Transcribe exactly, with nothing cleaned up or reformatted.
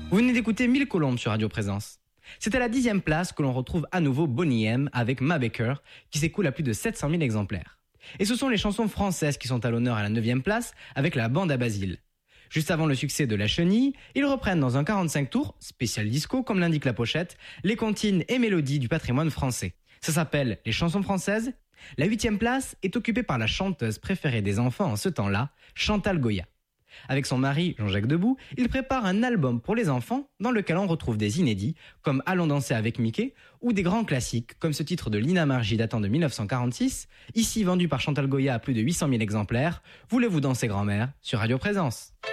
Vous venez d'écouter Mille Colombes sur Radio Présence. C'est à la dixième place que l'on retrouve à nouveau Boney M avec Ma Baker, qui s'écoule à plus de sept cent mille exemplaires. Et ce sont les chansons françaises qui sont à l'honneur à la neuvième place avec la bande à Basile. Juste avant le succès de La Chenille, ils reprennent dans un quarante-cinq tours, spécial disco comme l'indique la pochette, les comptines et mélodies du patrimoine français. Ça s'appelle Les chansons françaises. La huitième place est occupée par la chanteuse préférée des enfants en ce temps-là, Chantal Goya. Avec son mari, Jean-Jacques Debout, il prépare un album pour les enfants dans lequel on retrouve des inédits comme Allons danser avec Mickey ou des grands classiques comme ce titre de Lina Margy datant de dix-neuf cent quarante-six, ici vendu par Chantal Goya à plus de huit cent mille exemplaires, Voulez-vous danser grand-mère sur Radio Présence.